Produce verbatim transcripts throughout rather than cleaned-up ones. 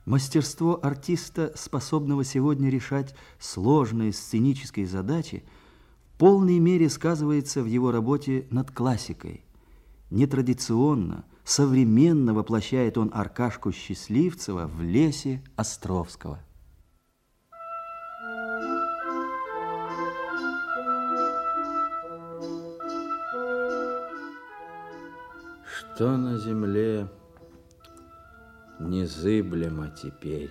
Мастерство артиста, способного сегодня решать сложные сценические задачи, в полной мере сказывается в его работе над классикой. Нетрадиционно, современно воплощает он Аркашку Счастливцева в лесе Островского. Что на земле незыблемо теперь?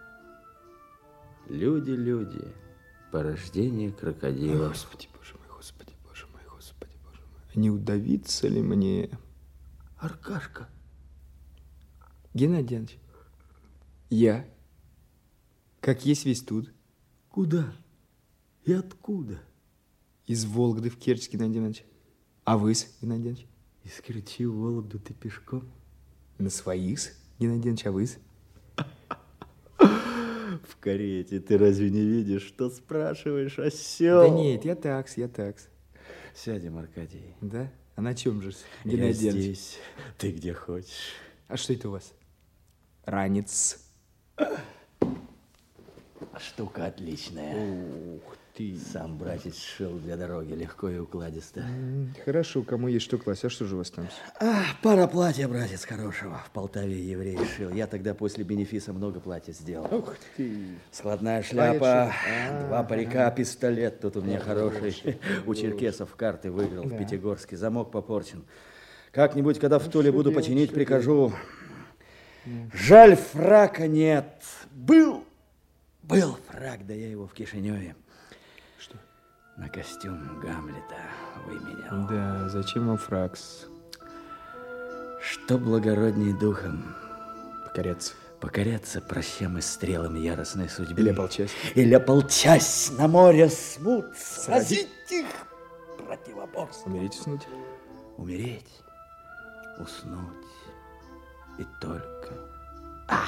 Люди, люди, порождение крокодилов. Господи, боже мой, господи, боже мой, господи, боже мой. Не удавиться ли мне? Аркашка. Геннадий Иванович, я, как есть весь тут. Куда? И откуда? Из Вологды в Керчь, Геннадий Иванович. А вы-с, Геннадий Иванович? Из Керчи в Вологду ты пешком? На своих-с, Геннадий Иванович, а вы-с? В карете. Ты разве не видишь, что спрашиваешь, осел? Да нет, я такс, я такс. Сядем, Аркадий. Да? А на чем же, Я Геннадий Иванович? здесь. Ты где хочешь. А что это у вас? Ранец. Штука отличная. Ух ты. Сам братец сшил для дороги, легко и укладисто. Хорошо, кому есть что класть. А что же у вас там? А, пара платья, братец, хорошего. В Полтаве еврей шил. Я тогда после бенефиса много платья сделал. Ух ты. Складная шляпа, А, два парика, пистолет. Тут у меня хороший. У черкесов карты выиграл в Пятигорске. Замок попорчен. Как-нибудь, когда в Туле буду починить, прикажу. Жаль, фрака нет. Был, был фрак, да я его в Кишиневе. Что? На костюм Гамлета выменял. Да, зачем вам фракс? Что благородней духом? Покоряться. Покоряться прощам и стрелам яростной судьбы. Или ополчась. Или ополчась на море смут. Сразить их противоборство. Умереть, уснуть? Умереть, уснуть и только... А!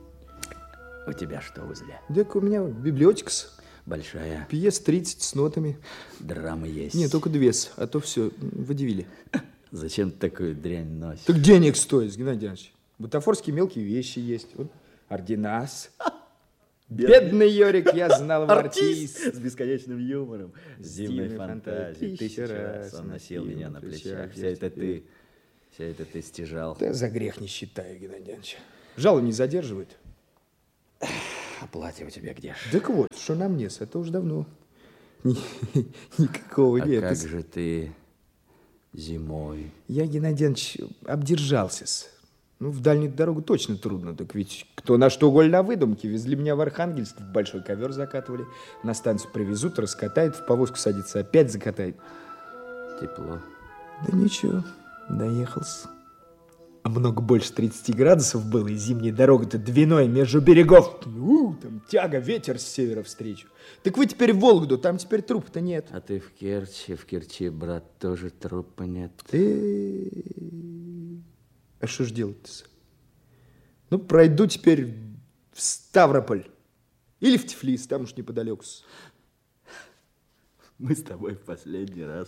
У тебя что в узле? Так у меня библиотека-с. Большая. Пьес тридцать с нотами. Драмы есть. Нет, только две, а то все водевили. Зачем ты такую дрянь носишь? Так денег стоит, Геннадий Иванович. Бутафорские мелкие вещи есть. Вот ординас. Бедный Йорик, я знал, артист. С бесконечным юмором, с дивной дивной фантазией. фантазией. Тысячу раз он носил меня на плечах. Вся это ты, вся это ты стяжал. Да за грех не считаю, Геннадий Иванович. Жало не задерживает. А платье у тебя где ж? Так вот, что на мне, это уж давно. Ни- Никакого А нет. как же ты зимой? Я, Геннадий Иванович, обдержался-с. Ну, в дальнюю дорогу точно трудно. Так ведь кто на что голь на выдумке. Везли меня в Архангельск, в большой ковер закатывали. На станцию привезут, раскатают, в повозку садится, опять закатает. Тепло. Да ничего, доехался. А много больше тридцати градусов было, и зимняя дорога-то двиной между берегов. У, там тяга, ветер с севера встречу. Так вы теперь в Вологду, там теперь трупа-то нет. А ты в Керчи, в Керчи, брат, тоже трупа нет. Ты... А что ж делать-то? Ну, пройду теперь в Ставрополь. Или в Тифлис, там уж неподалеку. Мы с тобой в последний раз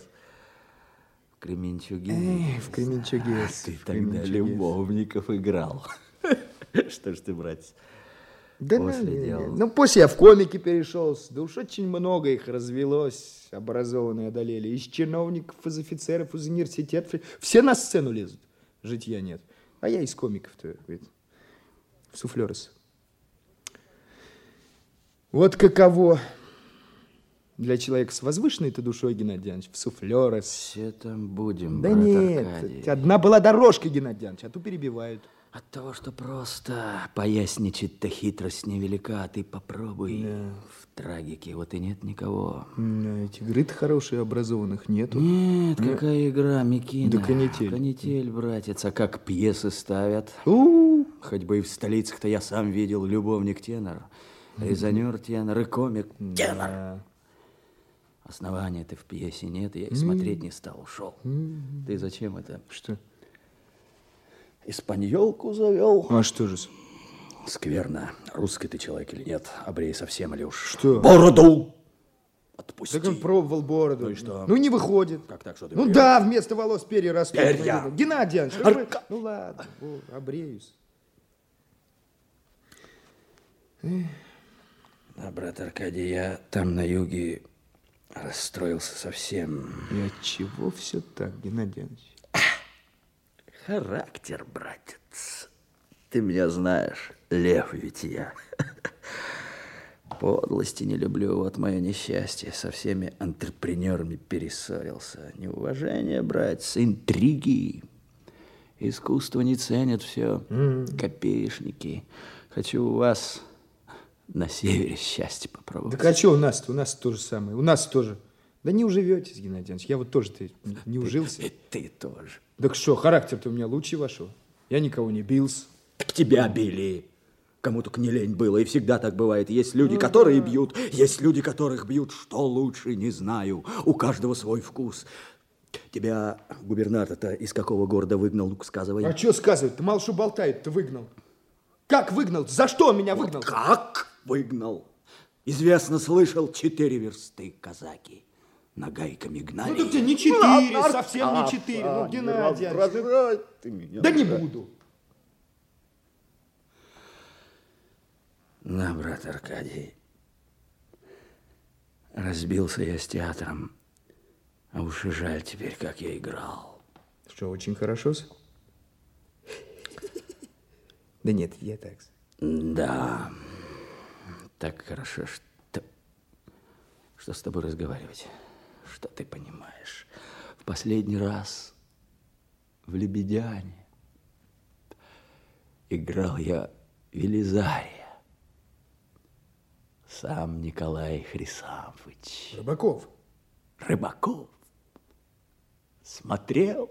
в Кременчуге. Эй, в Кременчуге. А ты в тогда Кременчуге. любовников играл. Что ж ты, братец, Да после ну, делал? ну, после я в комики перешел. Да уж очень много их развелось, образованные одолели. Из чиновников, из офицеров, из университетов. Все на сцену лезут. Житья нет. А я из комиков-то, говорит, в суфлерос. Вот каково для человека с возвышенной-то душой, Геннадий Иванович, в суфлерос. Все там будем, Да брат нет, Аркадий. одна была дорожка, Геннадий Иванович, а то перебивают. От того, что просто поясничать-то хитрость невелика, а ты попробуй. Да. В трагике вот и нет никого. А эти игры-то хорошие, образованных нету. Нет, какая игра, Микина. Да канитель. Канитель, братец, а как пьесы ставят. У-у-у. Хоть бы и в столицах-то я сам видел любовник-тенор, резонер-тенор и комик-тенор. Да. Основания-то в пьесе нет, я и смотреть не стал, ушел. Ты зачем это? Что? Испаньолку завел? А что же? Скверно. Русский ты человек или нет? Обрей совсем или уж... Что? Бороду! Отпусти. Так он пробовал бороду. Ну и что? Ну не выходит. Как так, что ты Ну говоришь? да, вместо волос перья растут. Перья! Геннадий Иванович, вы- Арка- ну ладно, о, обреюсь. Да, брат Аркадий, я там на юге расстроился совсем. И от чего все так, Геннадий Иванович? Характер, братец. Ты меня знаешь, лев ведь я. Подлости не люблю, вот мое несчастье. Со всеми антрепренерами перессорился. Неуважение, братец, интриги. Искусство не ценят все. Mm. Копеечники. Хочу у вас на севере счастье попробовать. Так а что у нас-то? У нас то же самое. У нас тоже. Да не уживетесь, Геннадий Иванович. Я вот тоже-то не ужился. И ты тоже. Так что, характер-то у меня лучше вашего. Я никого не бился. Так тебя били. Кому только не лень было, и всегда так бывает. Есть люди, ну, которые да. бьют, есть люди, которых бьют. Что лучше, не знаю. У каждого свой вкус. Тебя губернатор-то из какого города выгнал, ну-ка сказывай. А что сказывать? Ты мало что болтает-то выгнал. Как выгнал? За что он меня выгнал? Вот как выгнал? Известно, слышал, четыре версты казаки нагайками гнали. Ну, так тебе не четыре, ну, совсем не четыре. А, ну, Геннадий, разыграть ты меня. Да не буду. На, брат Аркадий, разбился я с театром, а уж и жаль теперь, как я играл. Что, очень хорошо-с? Да нет, я так. Да, так хорошо, что, что с тобой разговаривать, что ты понимаешь. В последний раз в «Лебедяне» играл я Велизария. Сам Николай Хрисамфович. Рыбаков. Рыбаков. Смотрел.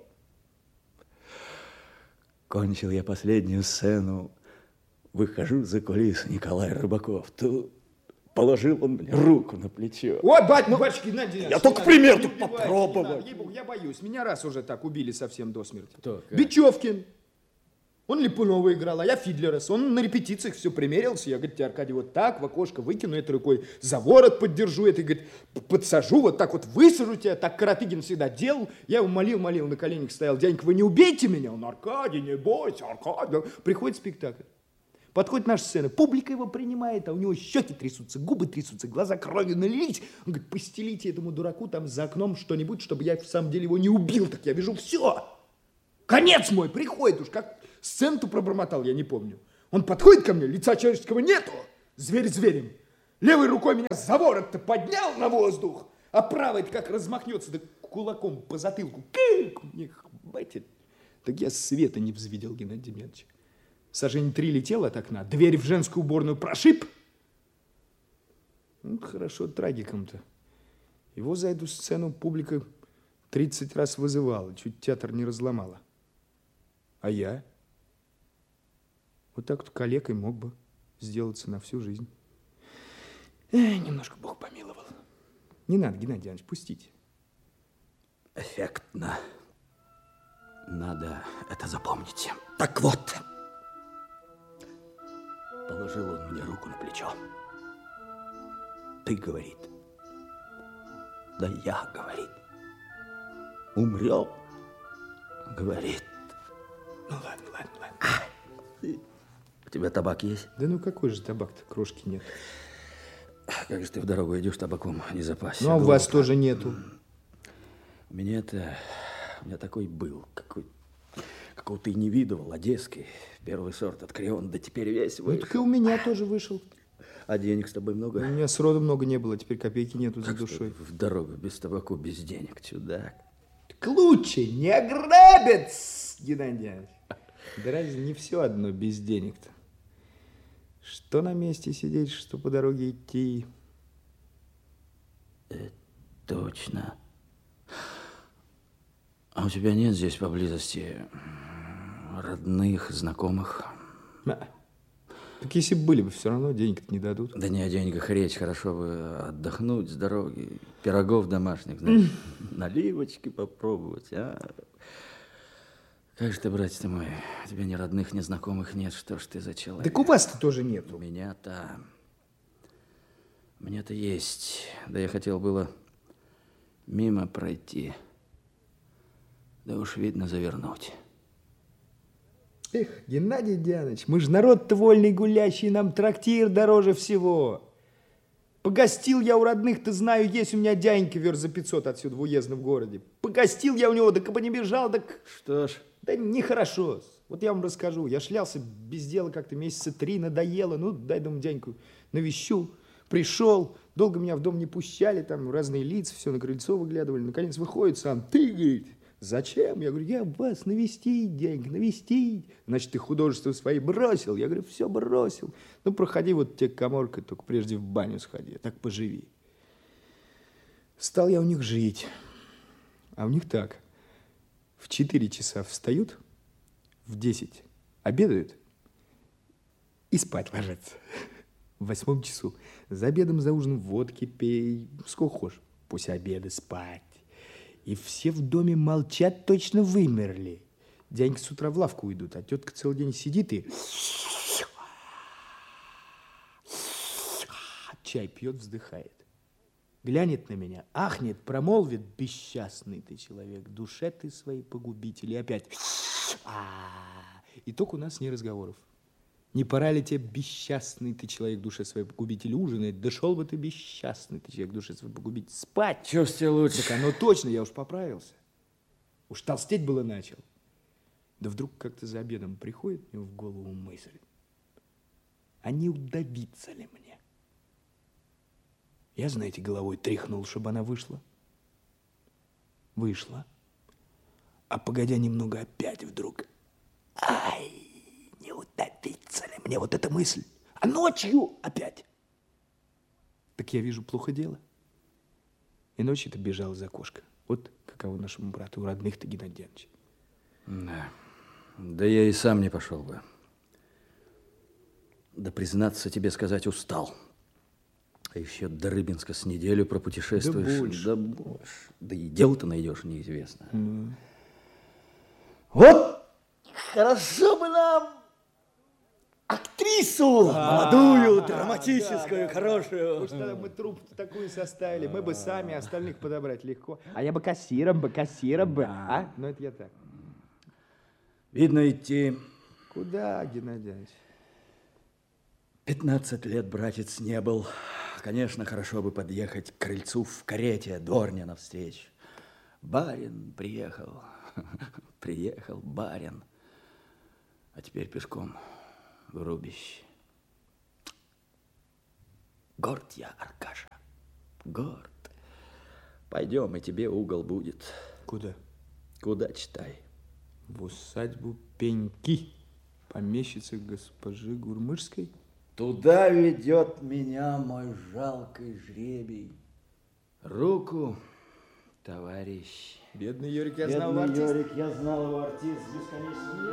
Кончил я последнюю сцену. Выхожу за кулисы, Николай Рыбаков. Тут положил он мне руку на плечо. Вот, бать, ну, батюшки, Геннадий Иванович. Я только пример тут попробовал. Я боюсь, меня раз уже так убили совсем до смерти. Кто? Бечевкин. Он Липунова играл, а я Фидлерас. Он на репетициях все примерился. Я, говорит, тебе, Аркадий, вот так в окошко выкину, этой рукой за ворот поддержу, это, говорит, подсажу, вот так вот высажу тебя. Так Каратыгин всегда делал. Я его молил, молил, на коленях стоял. Дяденька, вы не убейте меня. Он, Аркадий, не бойся, Аркадий. Приходит спектакль. Подходит наша сцена, публика его принимает, а у него щеки трясутся, губы трясутся, глаза кровью налились. Он говорит, постелите этому дураку там за окном что-нибудь, чтобы я в самом деле его не убил. Так я вижу, все. Конец мой, приходит уж, как сцену пробормотал, я не помню. Он подходит ко мне, лица человеческого нету, зверь зверем. Левой рукой меня за ворот-то поднял на воздух, а правой-то как размахнется, да кулаком по затылку. Как мне хватит. Так я света не взвидел, Геннадий Демьянович. Сажень три летел от окна, дверь в женскую уборную прошиб. Ну, хорошо, трагиком-то. Его за эту сцену публика тридцать раз вызывала, чуть театр не разломала. А я? Вот так вот калекой мог бы сделаться на всю жизнь. Эх, немножко Бог помиловал. Не надо, Геннадий Иванович, пустите. Эффектно. Надо это запомнить. Так вот. Положил он мне руку на плечо. Ты, говорит. Да я, говорит. Умрем, говорит. Ну ладно, ладно, ладно. А, у тебя табак есть? Да ну какой же табак-то, крошки нет. Как же ты в дорогу идешь, табаком не запасся. Ну а у вас тоже нету. У меня-то, у меня такой был, какой, какого ты не видывал, одесский, первый сорт от Криона, да теперь весь вышел. Ну так и у меня тоже вышел. А денег с тобой много? У меня сроду много не было, теперь копейки нету за как душой. В дорогу без табаку, без денег, чудак. Так лучше не ограбят, Геннадий Иванович. Да разве не все одно без денег-то? Что на месте сидеть, что по дороге идти? Это точно. А у тебя нет здесь поблизости родных, знакомых? А, так если бы были бы, все равно денег-то не дадут. Да не о деньгах речь, хорошо бы отдохнуть с дороги, пирогов домашних, знаешь, наливочки попробовать, а? Как же ты, братец мой, у тебя ни родных, ни знакомых нет, что ж ты за человек? Так у вас-то тоже нет. У меня-то, у меня-то есть, да я хотел было мимо пройти, да уж видно завернуть. Эх, Геннадий Дианович, мы же народ-то вольный гулящий, нам трактир дороже всего. Погостил я у родных, ты знаю, есть у меня дяденька верст за пятьсот отсюда в уездном городе. Погостил я у него, так бы не бежал, так... Что ж? Да нехорошо. Вот я вам расскажу. Я шлялся без дела как-то месяца три, надоело. Ну, дай, думаю, дяденьку навещу. Пришел, долго меня в дом не пущали, там разные лица, все на крыльцо выглядывали. Наконец выходит сам. Ты, говорит, зачем? Я говорю, я вас навестить, дяденька, навестить. Значит, ты художество свои бросил? Я говорю, все бросил. Ну, проходи вот те каморкой, только прежде в баню сходи, так поживи. Стал я у них жить. А у них так. В четыре часа встают, в десять обедают и спать ложатся. В восьмом часу за обедом, за ужином водки пей, сколько хочешь, после обеда спать. И все в доме молчат, точно вымерли. Дяденька с утра в лавку уйдут, а тетка целый день сидит и чай пьет, вздыхает. Глянет на меня, ахнет, промолвит, бесчастный ты человек, душе ты своей погубитель. И опять а и только у нас не разговоров. Не пора ли тебе, бесчастный ты человек, душе своей погубитель, ужинать? Да шел бы ты, бесчастный ты человек, душе своей погубитель, спать. Чувствую лучше. Так оно точно, я уж поправился. Уж толстеть было начал. Да вдруг как-то за обедом приходит мне в голову мысль, а не удавиться ли мне? Я, знаете, головой тряхнул, чтобы она вышла. Вышла. А погодя немного опять вдруг. Ай, не удавиться ли мне вот эта мысль? А ночью опять. Так я вижу, плохо дело. И ночью-то бежал из окошка. Вот каково нашему брату у родных-то, Геннадий Дианович. Да. Да я и сам не пошел бы. Да, признаться тебе сказать, устал. А еще до Рыбинска с неделю пропутешествуешь. Да больше. Да больше. Да и дел-то найдешь неизвестно. Mm. Вот хорошо бы нам актрису А, молодую, да, драматическую, да, хорошую. Уж тогда мы труппу такую составили, мы бы сами, остальных подобрать легко. А я бы кассиром бы, кассиром бы. А? Ну, это я так. Видно, идти. Куда, Геннадий Иванович? Пятнадцать лет, братец, не был. Конечно, хорошо бы подъехать к крыльцу в карете, дворня навстречу. Барин приехал, приехал барин. А теперь пешком в рубище. Горд я, Аркаша, горд. Пойдем, и тебе угол будет. Куда? Куда, читай. В усадьбу Пеньки, помещицы госпожи Гурмышской. Туда ведет меня мой жалкий жребий. Руку, товарищ. Бедный Юрик, я Бедный знал, артист. Юрик, я знал его, артист бесконечно.